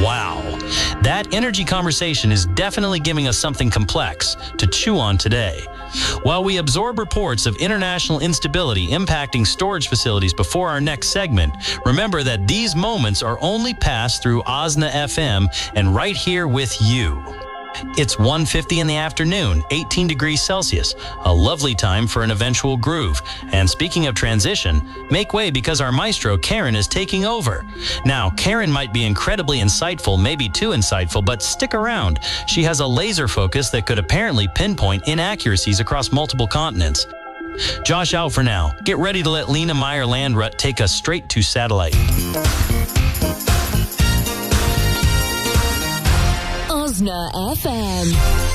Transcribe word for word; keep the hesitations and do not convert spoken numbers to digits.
Wow. That energy conversation is definitely giving us something complex to chew on today. While we absorb reports of international instability impacting storage facilities before our next segment, remember that these moments are only passed through Osna F M and right here with you. It's one fifty in the afternoon, eighteen degrees Celsius, a lovely time for an eventual groove. And speaking of transition, make way because our maestro, Karen, is taking over. Now, Karen might be incredibly insightful, maybe too insightful, but stick around. She has a laser focus that could apparently pinpoint inaccuracies across multiple continents. Josh out for now. Get ready to let Lena Meyer-Landrut take us straight to satellite. Osna F M.